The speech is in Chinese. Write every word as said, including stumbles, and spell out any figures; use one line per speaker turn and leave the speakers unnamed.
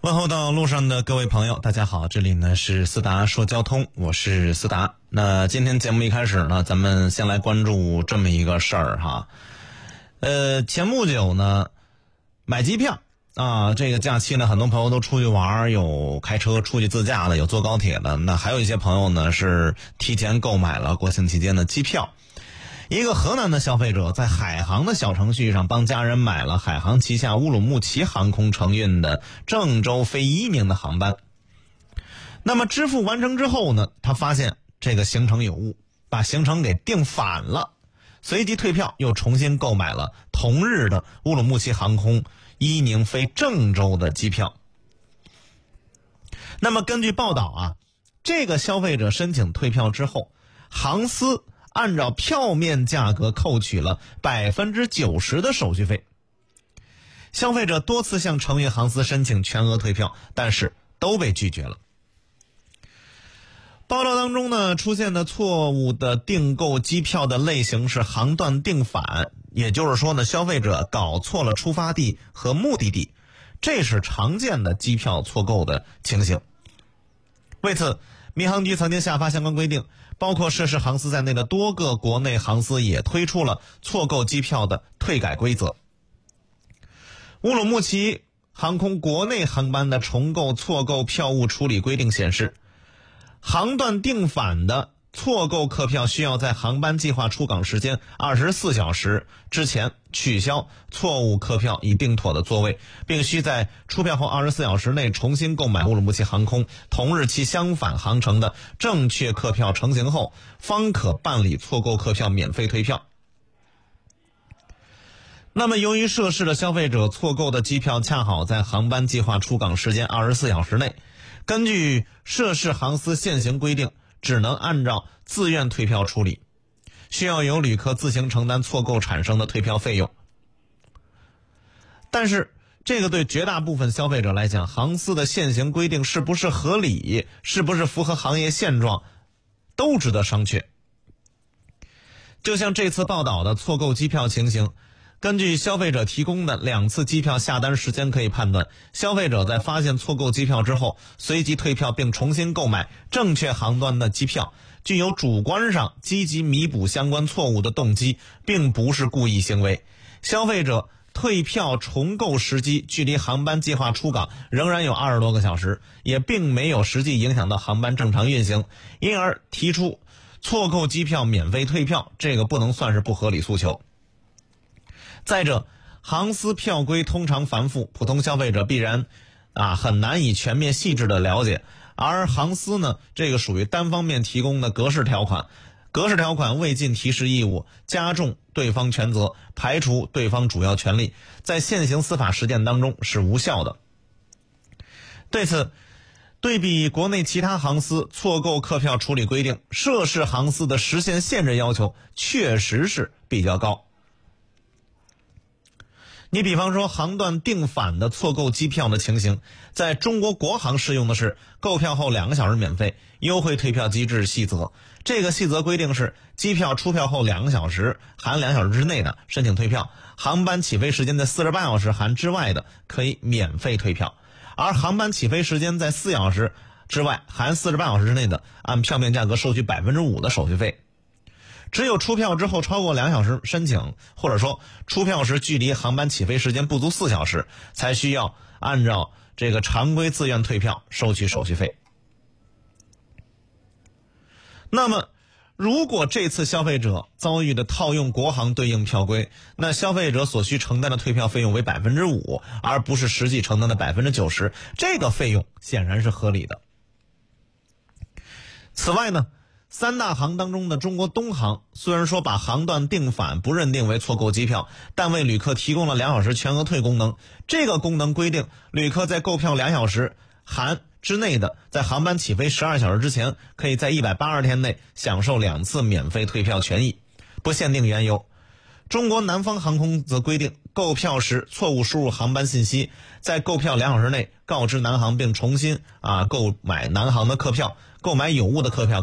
问候到路上的各位朋友，大家好，这里呢是思达说交通，我是思达。那今天节目一开始呢，咱们先来关注这么一个事儿哈。呃，前不久呢，买机票啊，这个假期呢，很多朋友都出去玩，有开车出去自驾的，有坐高铁的，那还有一些朋友呢是提前购买了国庆期间的机票。一个河南的消费者在海航的小程序上帮家人买了海航旗下乌鲁木齐航空承运的郑州飞伊宁的航班。那么支付完成之后呢，他发现这个行程有误，把行程给订反了，随即退票，又重新购买了同日的乌鲁木齐航空伊宁飞郑州的机票。那么根据报道啊，这个消费者申请退票之后，航司按照票面价格扣取了百分之九十的手续费。消费者多次向承运航司申请全额退票，但是都被拒绝了。报道当中呢，出现的错误的订购机票的类型是航段订反，也就是说呢，消费者搞错了出发地和目的地，这是常见的机票错购的情形。为此，民航局曾经下发相关规定，包括涉事航司在内的多个国内航司也推出了错购机票的退改规则。乌鲁木齐航空国内航班的重购错购票务处理规定显示，航段订反的错购客票需要在航班计划出港时间二十四小时之前取消错误客票已订妥的座位，并须在出票后二十四小时内重新购买乌鲁木齐航空同日期相反航程的正确客票成型后，方可办理错购客票免费退票。那么由于涉事的消费者错购的机票恰好在航班计划出港时间二十四小时内，根据涉事航司现行规定，只能按照自愿退票处理，需要由旅客自行承担错购产生的退票费用。但是这个对绝大部分消费者来讲，航司的现行规定是不是合理，是不是符合行业现状，都值得商榷。就像这次报道的错购机票情形，根据消费者提供的两次机票下单时间可以判断，消费者在发现错购机票之后，随即退票并重新购买正确航段的机票，具有主观上积极弥补相关错误的动机，并不是故意行为。消费者退票重购时机距离航班计划出港仍然有二十多个小时，也并没有实际影响到航班正常运行，因而提出错购机票免费退票，这个不能算是不合理诉求。再者，航司票规通常繁复，普通消费者必然啊很难以全面细致的了解，而航司呢，这个属于单方面提供的格式条款，格式条款未尽提示义务，加重对方权责，排除对方主要权利，在现行司法实践当中是无效的。对此，对比国内其他航司错购客票处理规定，涉事航司的时限限制要求确实是比较高。你比方说航段订反的错购机票的情形，在中国国航适用的是购票后两个小时免费优惠退票机制细则。这个细则规定是，机票出票后两个小时含两小时之内的申请退票，航班起飞时间在四十八小时含之外的可以免费退票，而航班起飞时间在四小时之外含四十八小时之内的，按票面价格收取百分之五的手续费。只有出票之后超过两小时申请，或者说出票时距离航班起飞时间不足四小时，才需要按照这个常规自愿退票收取手续费。那么如果这次消费者遭遇的套用国航对应票规，那消费者所需承担的退票费用为百分之五，而不是实际承担的百分之九十，这个费用显然是合理的。此外呢，三大航当中的中国东航虽然说把航段订反不认定为错购机票，但为旅客提供了两小时全额退功能。这个功能规定，旅客在购票两小时含之内的，在航班起飞十二小时之前，可以在一百八十天内享受两次免费退票权益，不限定缘由。中国南方航空则规定，购票时错误输入航班信息，在购票两小时内告知南航并重新啊购买南航的客票，购买有误的客票